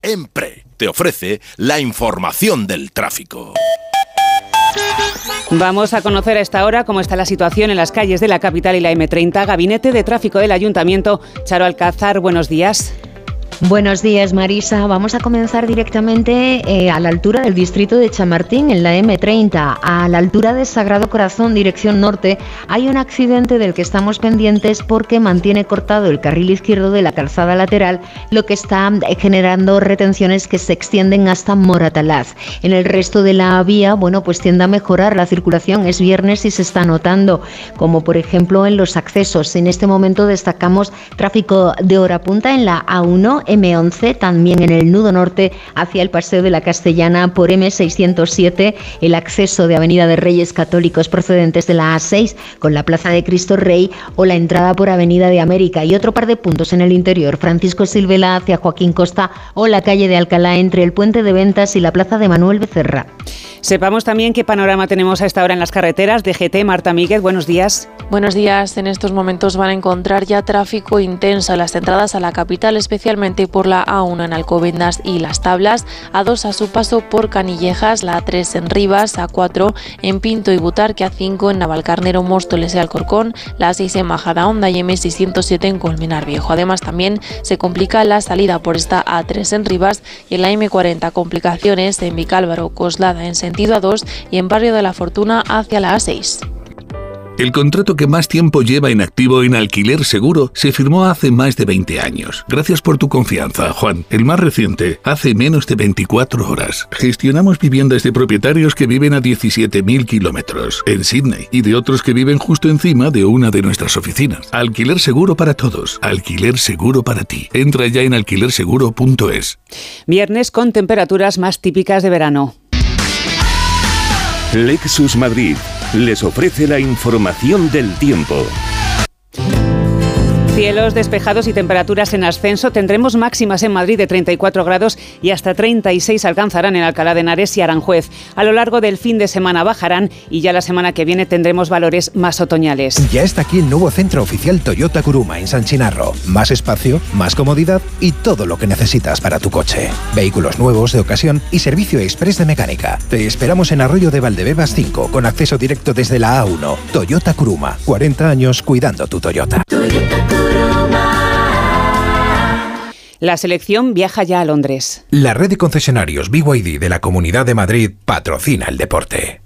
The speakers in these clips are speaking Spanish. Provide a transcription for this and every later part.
EMPRE te ofrece la información del tráfico. Vamos a conocer a esta hora cómo está la situación en las calles de la capital y la M30. Gabinete de Tráfico del Ayuntamiento. Charo Alcázar, buenos días. Buenos días, Marisa. Vamos a comenzar directamente a la altura del distrito de Chamartín, en la M30. A la altura de Sagrado Corazón, dirección norte, hay un accidente del que estamos pendientes porque mantiene cortado el carril izquierdo de la calzada lateral, lo que está generando retenciones que se extienden hasta Moratalaz. En el resto de la vía, pues tiende a mejorar la circulación. Es viernes y se está notando, como por ejemplo en los accesos. En este momento destacamos tráfico de hora punta en la A1, M11, también en el nudo norte hacia el Paseo de la Castellana por M607, el acceso de Avenida de Reyes Católicos procedentes de la A6 con la Plaza de Cristo Rey o la entrada por Avenida de América, y otro par de puntos en el interior, Francisco Silvela hacia Joaquín Costa o la calle de Alcalá entre el Puente de Ventas y la Plaza de Manuel Becerra. Sepamos también qué panorama tenemos a esta hora en las carreteras. DGT, Marta Míguez, buenos días. Buenos días. En estos momentos van a encontrar ya tráfico intenso en las entradas a la capital, especialmente por la A1 en Alcobendas y Las Tablas, A2 a su paso por Canillejas, la A3 en Rivas, A4 en Pinto y Butarque, A5 en Navalcarnero, Móstoles y Alcorcón, la A6 en Majadahonda y M607 en Colmenar Viejo. Además, también se complica la salida por esta A3 en Rivas y en la M40 complicaciones en Vicálvaro, Coslada en sentido A2 y en Barrio de la Fortuna hacia la A6. El contrato que más tiempo lleva en activo en Alquiler Seguro se firmó hace más de 20 años. Gracias por tu confianza, Juan. El más reciente, hace menos de 24 horas. Gestionamos viviendas de propietarios que viven a 17.000 kilómetros en Sydney y de otros que viven justo encima de una de nuestras oficinas. Alquiler Seguro para todos. Alquiler Seguro para ti. Entra ya en alquilerseguro.es. Viernes con temperaturas más típicas de verano. Lexus Madrid les ofrece la información del tiempo. Cielos despejados y temperaturas en ascenso. Tendremos máximas en Madrid de 34 grados y hasta 36 alcanzarán en Alcalá de Henares y Aranjuez. A lo largo del fin de semana bajarán y ya la semana que viene tendremos valores más otoñales. Ya está aquí el nuevo centro oficial Toyota Kuruma en San Chinarro. Más espacio, más comodidad y todo lo que necesitas para tu coche. Vehículos nuevos, de ocasión y servicio express de mecánica. Te esperamos en Arroyo de Valdebebas 5 con acceso directo desde la A1. Toyota Kuruma. 40 años cuidando tu Toyota. La selección viaja ya a Londres. La red de concesionarios BYD de la Comunidad de Madrid patrocina el deporte.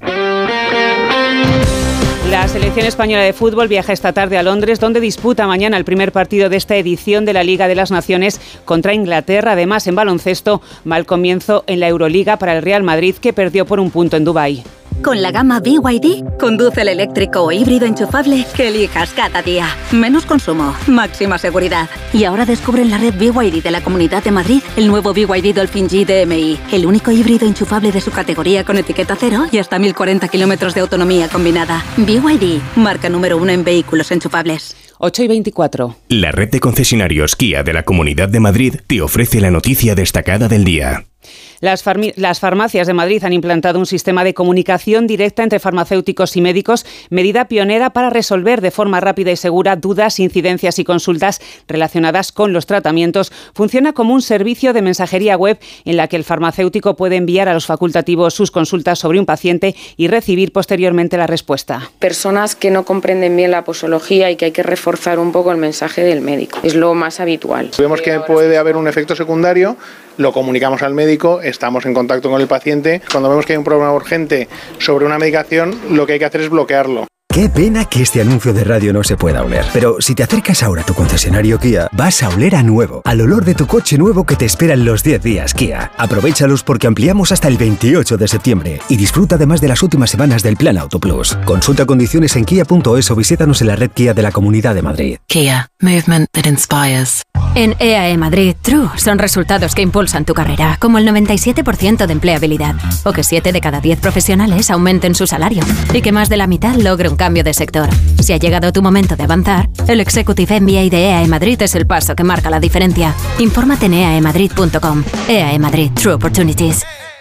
La selección española de fútbol viaja esta tarde a Londres, donde disputa mañana el primer partido de esta edición de la Liga de las Naciones contra Inglaterra. Además, en baloncesto, mal comienzo en la Euroliga para el Real Madrid, que perdió por un punto en Dubái. Con la gama BYD, conduce el eléctrico o híbrido enchufable que elijas cada día. Menos consumo, máxima seguridad. Y ahora descubre en la red BYD de la Comunidad de Madrid el nuevo BYD Dolphin G DMI, el único híbrido enchufable de su categoría con etiqueta cero y hasta 1040 kilómetros de autonomía combinada. BYD, marca número 1 en vehículos enchufables. 8:24. La red de concesionarios Kia de la Comunidad de Madrid te ofrece la noticia destacada del día. Las farmacias de Madrid han implantado un sistema de comunicación directa entre farmacéuticos y médicos, medida pionera para resolver de forma rápida y segura dudas, incidencias y consultas relacionadas con los tratamientos. Funciona como un servicio de mensajería web en la que el farmacéutico puede enviar a los facultativos sus consultas sobre un paciente y recibir posteriormente la respuesta. Personas que no comprenden bien la posología y que hay que reforzar un poco el mensaje del médico. Es lo más habitual. Vemos que puede haber un efecto secundario, lo comunicamos al médico, estamos en contacto con el paciente. Cuando vemos que hay un problema urgente sobre una medicación, lo que hay que hacer es bloquearlo. Qué pena que este anuncio de radio no se pueda oler. Pero si te acercas ahora a tu concesionario Kia, vas a oler a nuevo. Al olor de tu coche nuevo que te espera en los 10 días Kia. Aprovéchalos porque ampliamos hasta el 28 de septiembre. Y disfruta además de las últimas semanas del Plan Auto Plus. Consulta condiciones en kia.es o visítanos en la red Kia de la Comunidad de Madrid. Kia. Movement that inspires. En EAE Madrid, True son resultados que impulsan tu carrera, como el 97% de empleabilidad, o que 7 de cada 10 profesionales aumenten su salario, y que más de la mitad logre un cambio de sector. Si ha llegado tu momento de avanzar, el Executive MBA de EAE Madrid es el paso que marca la diferencia. Infórmate en eaemadrid.com. EAE Madrid, True Opportunities.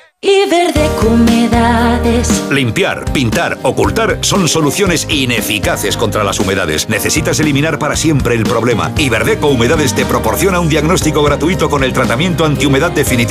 Y Verdeco Humedades. Limpiar, pintar, ocultar son soluciones ineficaces contra las humedades. Necesitas eliminar para siempre el problema. Y Verdeco Humedades te proporciona un diagnóstico gratuito con el tratamiento antihumedad definitivo